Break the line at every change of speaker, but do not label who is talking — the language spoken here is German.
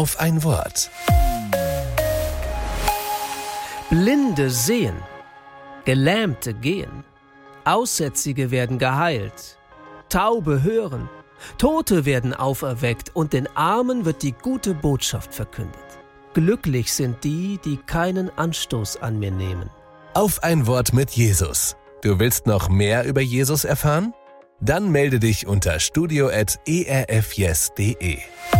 auf ein Wort.
Blinde sehen, Gelähmte gehen, Aussätzige werden geheilt, Taube hören, Tote werden auferweckt und den Armen wird die gute Botschaft verkündet. Glücklich sind die, die keinen Anstoß an mir nehmen.
Auf ein Wort mit Jesus. Du willst noch mehr über Jesus erfahren? Dann melde dich unter studio@erfyes.de.